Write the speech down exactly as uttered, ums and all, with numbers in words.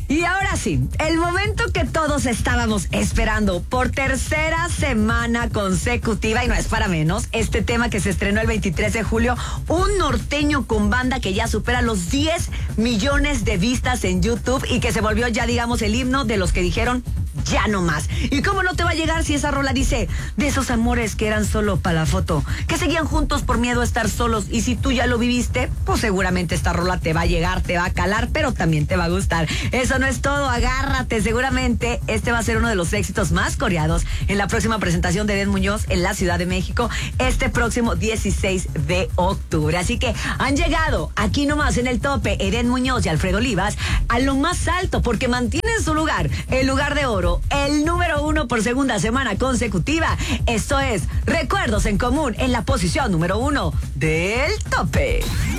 Y ahora sí, el momento que todos estábamos esperando por tercera semana consecutiva, y no es para menos, este tema que se estrenó el veintitrés de julio, un norteño con banda que ya supera los diez millones de vistas en YouTube y que se volvió ya, digamos, el himno de los que dijeron ya no más. ¿Y cómo no te va a llegar si esa rola dice de esos amores que eran solo para la foto, que seguían juntos por miedo a estar solos? Y si tú ya lo viviste, pues seguramente esta rola te va a llegar, te va a calar, pero también te va a gustar. Eso no es todo, agárrate, seguramente este va a ser uno de los éxitos más coreados en la próxima presentación de Edén Muñoz en la Ciudad de México este próximo dieciséis de octubre. Así que han llegado aquí nomás en el tope Edén Muñoz y Alfredo Olivas a lo más alto porque mantienen su lugar, el lugar de oro, el número uno por segunda semana consecutiva. Esto es Recuerdos en Común en la posición número uno del tope.